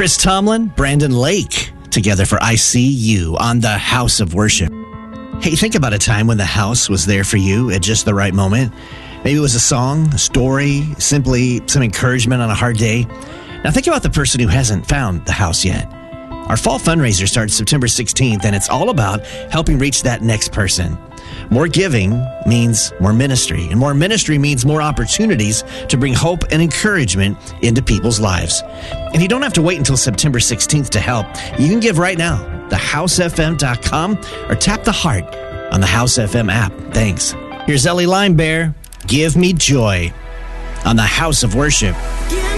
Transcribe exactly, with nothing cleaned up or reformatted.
Chris Tomlin, Brandon Lake, together for I See You on the House of Worship. Hey, think about a time when the house was there for you at just the right moment. Maybe it was a song, a story, simply some encouragement on a hard day. Now think about the person who hasn't found the house yet. Our fall fundraiser starts September sixteenth, and it's all about helping reach that next person. More giving means more ministry, and more ministry means more opportunities to bring hope and encouragement into people's lives. And you don't have to wait until September sixteenth to help. You can give right now, the house f m dot com, or tap the heart on the House F M app. Thanks. Here's Ellie Limebear, Give Me Joy on the House of Worship. Yeah.